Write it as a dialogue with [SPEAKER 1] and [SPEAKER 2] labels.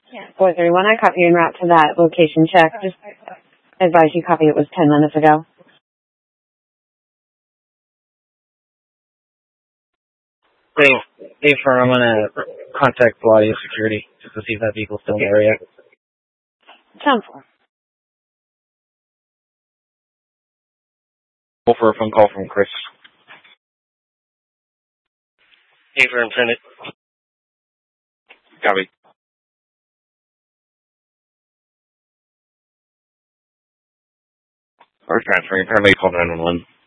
[SPEAKER 1] 431, I copy en route to that location check. Just advise you copy it was 10 minutes ago.
[SPEAKER 2] Hey, firm, I'm going to contact Bellagio Security just to see if that vehicle's still in the area.
[SPEAKER 1] Sounds for.
[SPEAKER 2] Go for a phone call from Chris.
[SPEAKER 3] Hey, firm, send it. Copy. Or transferring. Paramedic call 911.